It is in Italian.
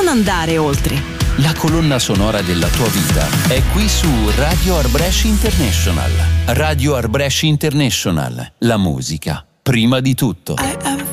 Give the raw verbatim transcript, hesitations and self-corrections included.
non andare oltre. La colonna sonora della tua vita è qui su Radio Arbresh International. Radio Arbresh International, la musica prima di tutto. I am